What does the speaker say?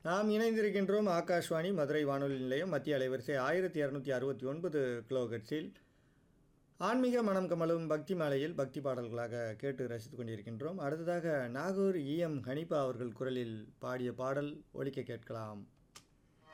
நாம் இணைந்திருக்கின்றோம் ஆகாஷ்வாணி மதுரை வானொலி நிலையம் மத்திய அலைவரிசை 1269 கிலோஹெர்ட்ஸில் ஆன்மீக மனம் கமலும் பக்தி மாலையில் பக்தி பாடல்களாக கேட்டு ரசித்து கொண்டிருக்கின்றோம். அடுத்ததாக நாகூர் EM ஹனிபா அவர்கள் குரலில் பாடிய பாடல் ஒலிக்க கேட்கலாம்.